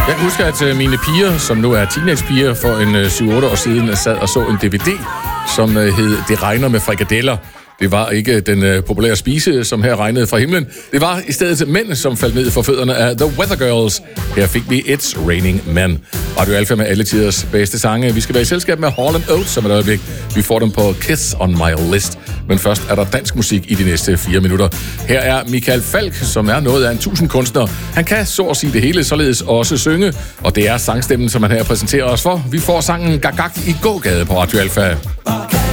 Jeg husker, at mine piger, som nu er teenagepiger, for en 7-8 år siden sad og så en DVD, som hed Det regner med frikadeller. Det var ikke den populære spise, som her regnede fra himlen. Det var i stedet mænd, som faldt ned for fødderne af The Weather Girls. Her fik vi It's Raining Men. Radio Alfa med alle tiders bedste sange. Vi skal være i selskab med Hall & Oates som et øjeblik. Vi får dem på Kiss on My List. Men først er der dansk musik i de næste 4 minutter. Her er Michael Falk, som er noget af en 1000-kunstner. Han kan så at sige det hele, således også synge. Og det er sangstemmen, som han her præsenterer os for. Vi får sangen Gagak i gågade på Radio Alfa.